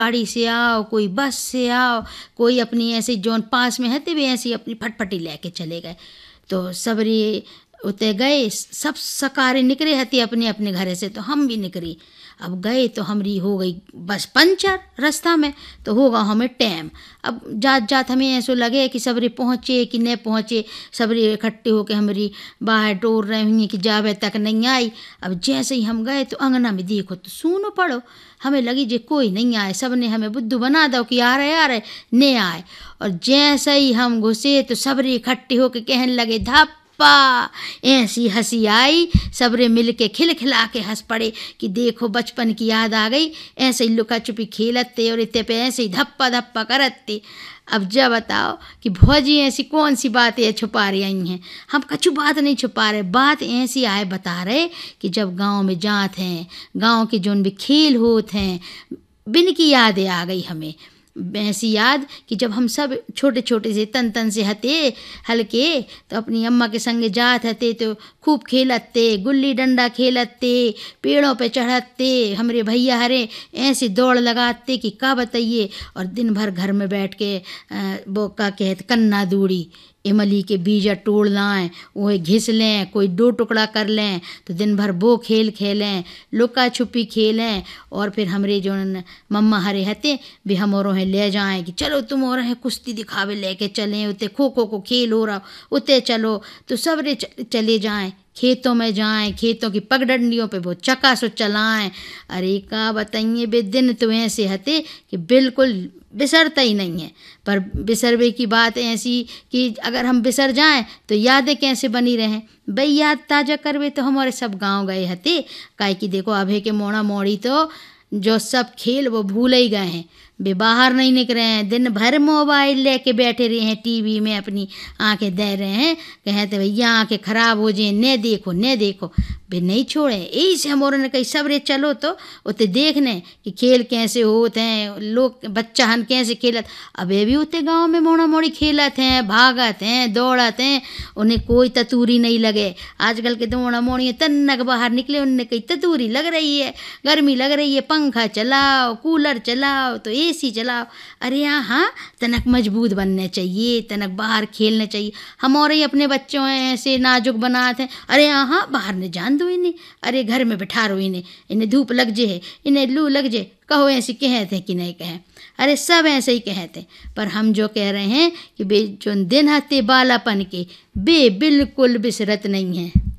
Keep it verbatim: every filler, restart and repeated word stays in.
गाड़ी से आओ, कोई बस से आओ, कोई अपनी ऐसे जोन पास में हते वे ऐसी अपनी फटफटी लेके चले गए। तो सबरी उते गए, सब सकारे निकले हती अपने अपने घरे से, तो हम भी निकली। अब गए तो हमारी हो गई बस पंचर रास्ता में, तो होगा हमें टाइम। अब जात जात हमें ऐसा लगे कि सबरे पहुँचे कि नहीं पहुँचे, सबरे इकट्ठे होके हमारी बाहर डोर रहे हुई कि जावे तक नहीं आई। अब जैसे ही हम गए तो अंगना में देखो तो सुनो पड़ो, हमें लगी जे कोई नहीं आए, सब ने हमें बुद्धू बना दो कि आ रहे आ रहे, ने आए। और जैसे ही हम घुसे तो सबरे इकट्ठे होके कहने लगे धप ऐसी हंसी आई, सबरे मिल के खिल खिला के हंस पड़े कि देखो बचपन की याद आ गई। ऐसे ही लुका छुपी खेलते और इतने पे ऐसे ही धप्पा धप्पा करते। अब जब बताओ कि भौजी ऐसी कौन सी बातें छुपा रही हैं। हम कछु बात नहीं छुपा रहे, बात ऐसी आए बता रहे कि जब गांव में जात हैं, गांव के जोन भी खेल होते हैं, बिन की यादें आ गई हमें। ऐसी याद कि जब हम सब छोटे छोटे से तन तन से हते हल्के, तो अपनी अम्मा के संगे जात हते तो खूब खेलते, गुल्ली डंडा खेलते, पेड़ों पे चढ़ते, हमारे भैया हरे ऐसे दौड़ लगाते कि का बताइए। और दिन भर घर में बैठ के वो का कहते कन्ना दूड़ी इमली के बीजा तोड़ लाएं, वही घिस लें, कोई दो टुकड़ा कर लें, तो दिन भर वो खेल खेलें, लुका छुपी खेलें। और फिर हमरे जो मम्मा हरे हते भी हम और ले जाएं कि चलो तुम और हैं कुश्ती दिखावे लेके चलें, उते खो खो को खेल हो रहा उते चलो, तो सबरे चले जाएं, खेतों में जाएं, खेतों की पगडंडियों पे वो चका सो चलाएं। अरे का बताइए बे दिन तो ऐसे हते कि बिल्कुल बिसरता ही नहीं है। पर बिसरवे की बात ऐसी कि अगर हम बिसर जाएं तो यादें कैसे बनी रहें। भाई याद ताज़ा करवे तो हमारे सब गांव गए हते, काहे कि देखो अभे के मोड़ा मोड़ी तो जो सब खेल वो भूल ही गए हैं, वे बाहर नहीं निकले हैं, दिन भर मोबाइल लेके बैठे रहे हैं, टीवी में अपनी आंखें दे रहे हैं, कहते भैया आंखें खराब हो जाए, ने देखो ने देखो, वे नहीं छोड़े। यही से हम और ने कही सबरे चलो तो उते देखने कि खेल कैसे होते हैं, लोग बच्चा हन कैसे खेलत। अब ये भी उते गांव में मोड़ा मोड़ी खेलत हैं, भागत हैं, दौड़त हैं, उन्हें कोई ततूरी नहीं लगे। आजकल के तो मोड़ा मोड़ी तन्नक बाहर निकले, उनने कही ततूरी लग रही है, गर्मी लग रही है, पंखा चलाओ, कूलर चलाओ, तो एसी चलाओ। अरे यहाँ हाँ तनक मजबूत बनने चाहिए, तनक बाहर खेलने चाहिए। हम और ही अपने बच्चों ऐसे नाजुक बनाते हैं, अरे यहाँ हाँ बाहर ने जान दो इन्हें, अरे घर में बैठा रो इन्हें, इन्हें धूप लग जे है, इन्हें लू लग जे, कहो ऐसे कहते हैं कि नहीं कहें। अरे सब ऐसे ही कहते। पर हम जो कह रहे हैं कि बे जो दिन हते बालापन के बे बिल्कुल बिसरत नहीं है।